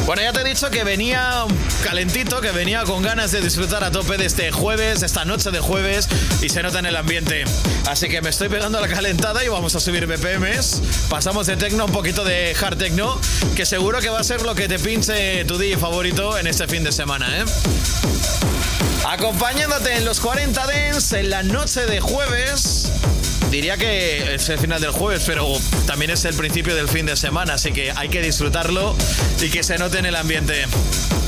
Bueno, ya te he dicho que venía calentito, que venía con ganas de disfrutar a tope de este jueves, de esta noche de jueves, y se nota en el ambiente. Así que me estoy pegando la calentada y vamos a subir BPMs. Pasamos de techno a un poquito de hard techno, que seguro que va a ser lo que te pinche tu DJ favorito en este fin de semana, ¿eh? Acompañándote en los 40 Dance en la noche de jueves. Diría que es el final del jueves, pero también es el principio del fin de semana, así que hay que disfrutarlo y que se note en el ambiente.